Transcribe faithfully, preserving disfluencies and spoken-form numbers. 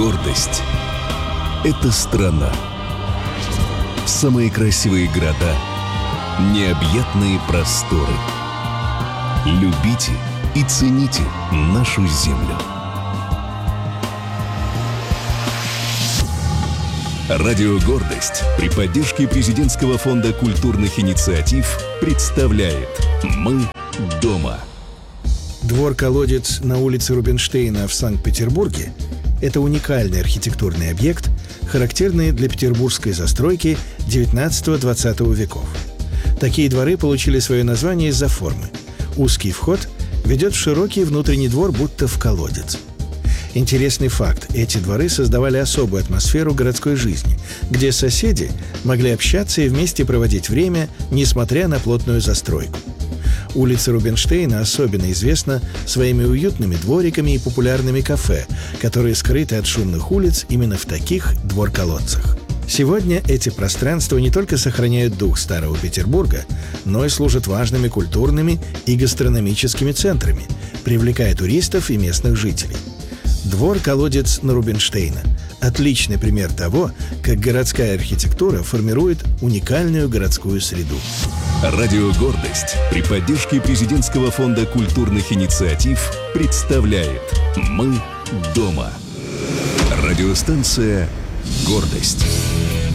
Гордость — это страна. Самые красивые города, необъятные просторы. Любите и цените нашу землю. Радио «Гордость» при поддержке Президентского фонда культурных инициатив представляет «Мы дома». Двор-колодец на улице Рубинштейна в Санкт-Петербурге – это уникальный архитектурный объект, характерный для петербургской застройки девятнадцатого-двадцатого веков. Такие дворы получили свое название из-за формы. Узкий вход ведет в широкий внутренний двор, будто в колодец. Интересный факт – эти дворы создавали особую атмосферу городской жизни, где соседи могли общаться и вместе проводить время, несмотря на плотную застройку. Улица Рубинштейна особенно известна своими уютными двориками и популярными кафе, которые скрыты от шумных улиц именно в таких двор-колодцах. Сегодня эти пространства не только сохраняют дух старого Петербурга, но и служат важными культурными и гастрономическими центрами, привлекая туристов и местных жителей. Двор-колодец на Рубинштейна – отличный пример того, как городская архитектура формирует уникальную городскую среду. Радио «Гордость» при поддержке Президентского фонда культурных инициатив представляет «Мы дома». Радиостанция «Гордость».